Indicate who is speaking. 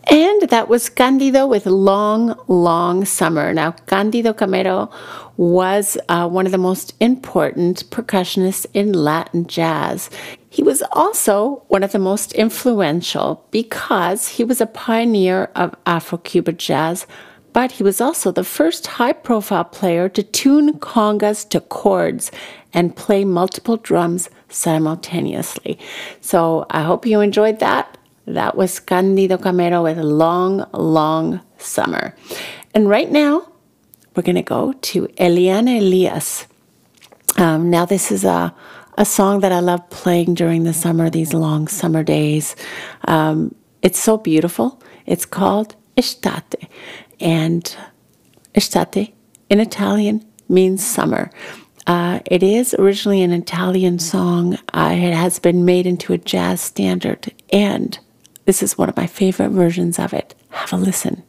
Speaker 1: And that was Candido with Long, Long Summer. Now, Candido Camero was one of the most important percussionists in Latin jazz. He was also one of the most influential because he was a pioneer of Afro-Cuban jazz, but he was also the first high-profile player to tune congas to chords and play multiple drums simultaneously. So I hope you enjoyed that. That was Candido Camero with Long, Long Summer. And right now, we're going to go to Eliana Elias. Now, this is a song that I love playing during the summer, these long summer days. It's so beautiful. It's called Estate. And Estate in Italian means summer. It is originally an Italian song. It has been made into a jazz standard, and this is one of my favorite versions of it. Have a listen.